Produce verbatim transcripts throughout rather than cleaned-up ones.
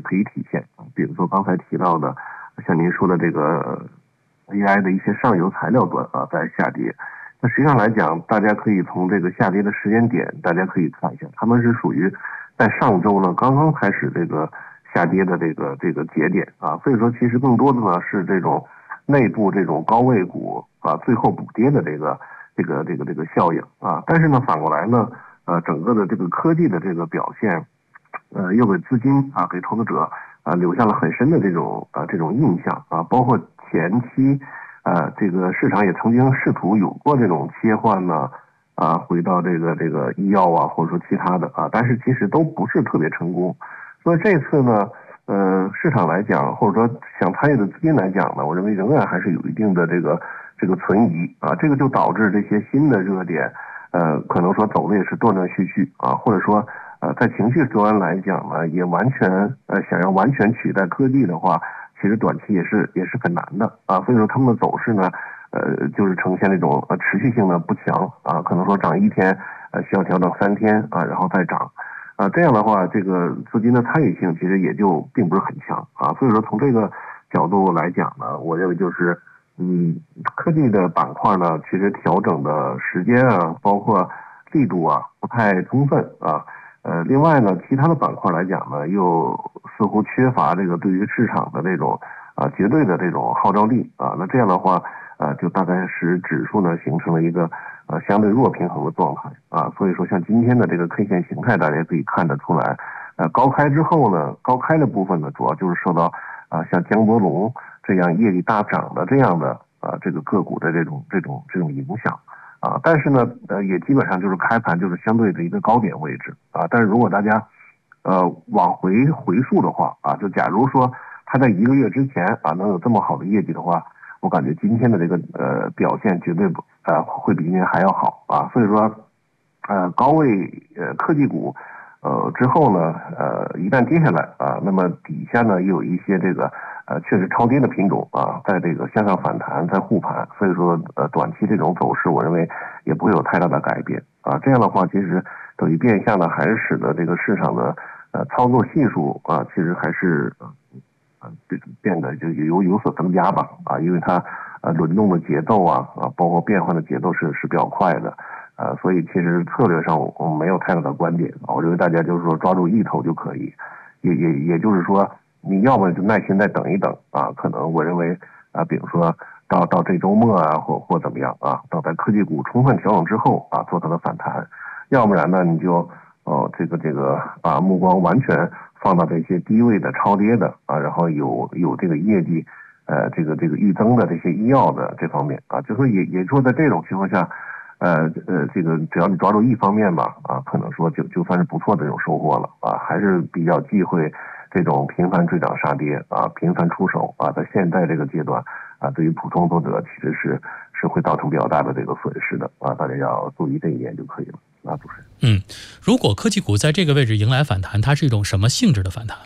可以体现。比如说刚才提到的，像您说的这个 A I 的一些上游材料端啊在下跌。那实际上来讲，大家可以从这个下跌的时间点，大家可以看一下，他们是属于在上周呢刚刚开始这个下跌的这个这个节点啊，所以说其实更多的呢是这种内部这种高位股啊最后补跌的这个这个这个这个效应啊。但是呢反过来呢，呃整个的这个科技的这个表现，呃又给资金啊给投资者啊留下了很深的这种啊这种印象啊，包括前期。呃，这个市场也曾经试图有过这种切换呢，啊，回到这个这个医药啊，或者说其他的啊，但是其实都不是特别成功。所以这次呢，呃，市场来讲，或者说想参与的资金来讲呢，我认为仍然还是有一定的这个这个存疑啊，这个就导致这些新的热点，呃，可能说走的也是断断续续啊，或者说呃，在情绪端来讲呢，也完全呃想要完全取代科技的话。其实短期也是也是很难的啊，所以说他们的走势呢，呃，就是呈现那种呃持续性的不强啊，可能说涨一天，呃，需要调整三天啊，然后再涨，啊，这样的话，这个资金的参与性其实也就并不是很强啊，所以说从这个角度来讲呢，我认为就是，嗯，科技的板块呢，其实调整的时间啊，包括力度啊，不太充分啊。呃，另外呢，其他的板块来讲呢，又似乎缺乏这个对于市场的这种啊绝对的这种号召力啊。那这样的话，呃，就大概使指数呢形成了一个呃相对弱平衡的状态啊。所以说，像今天的这个 K 线形态，大家可以看得出来，呃，高开之后呢，高开的部分呢，主要就是受到啊像江波龙这样业绩大涨的这样的啊这个个股的这种这种这种影响。啊，但是呢，呃，也基本上就是开盘就是相对的一个高点位置啊。但是如果大家，呃，往回回溯的话啊，就假如说它在一个月之前啊能有这么好的业绩的话，我感觉今天的这个呃表现绝对不呃会比今天还要好啊。所以说，呃，高位呃科技股，呃之后呢，呃一旦跌下来啊，那么底下呢又有一些这个。呃，确实超跌的品种啊，在这个向上反弹，在护盘，所以说呃，短期这种走势，我认为也不会有太大的改变啊。这样的话，其实等于变相呢，还是使得这个市场的呃操作系数啊，其实还是呃变变得就有有所增加吧啊，因为它呃轮动的节奏啊啊，包括变换的节奏是是比较快的，呃，所以其实策略上我没有太大的观点啊，我认为大家就是说抓住一头就可以，也也也就是说。你要么就耐心再等一等啊，可能我认为啊，比如说到到这周末啊，或或怎么样啊，等待科技股充分调整之后啊，做它的反弹，要不然呢，你就哦、呃、这个这个把目光完全放到这些低位的超跌的啊，然后有有这个业绩呃这个这个预增的这些医药的这方面啊，就说也也说在这种情况下，呃呃这个只要你抓住一方面吧啊，可能说就就算是不错的这种收获了啊，还是比较忌讳。这种频繁追涨杀跌啊，频繁出手啊，在现在这个阶段啊，对于普通投资者其实是是会造成比较大的这个损失的啊，大家要注意这一点就可以了啊，主持人。嗯，如果科技股在这个位置迎来反弹，它是一种什么性质的反弹？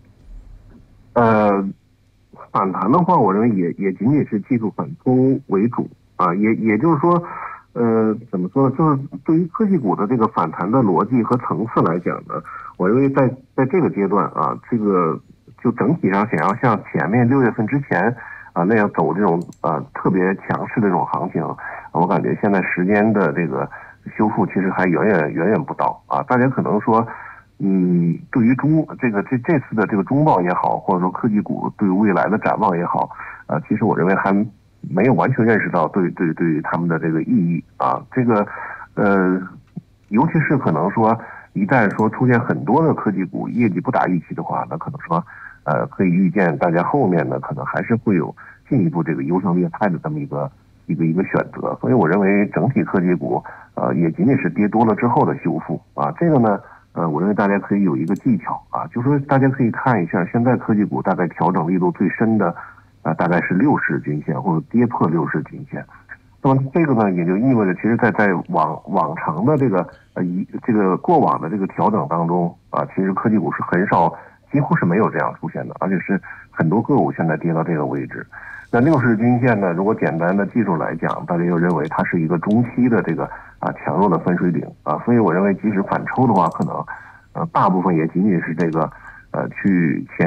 呃，反弹的话，我认为也也仅仅是技术反抽为主啊，也也就是说。呃，怎么说呢？就是对于科技股的这个反弹的逻辑和层次来讲呢，我认为在在这个阶段啊，这个就整体上想要像前面六月份之前啊那样走这种啊特别强势的这种行情，我感觉现在时间的这个修复其实还远远远远不到啊。大家可能说，嗯，对于中这个这这次的这个中报也好，或者说科技股对未来的展望也好，啊，其实我认为还。没有完全认识到对对对他们的这个意义啊，这个呃，尤其是可能说一旦说出现很多的科技股业绩不达预期的话，那可能说呃可以预见大家后面呢可能还是会有进一步这个优胜劣汰的这么一个一个一个选择，所以我认为整体科技股呃也仅仅是跌多了之后的修复啊，这个呢呃我认为大家可以有一个技巧啊，就是说大家可以看一下现在科技股大概调整力度最深的。啊，大概是六十均线或者跌破六十均线，那么这个呢，也就意味着，其实在在往往常的这个呃一这个过往的这个调整当中啊，其实科技股是很少，几乎是没有这样出现的，而且是很多个股现在跌到这个位置。那六十均线呢，如果简单的技术来讲，大家又认为它是一个中期的这个啊强弱的分水岭啊，所以我认为即使反抽的话，可能呃大部分也仅仅是这个呃去前。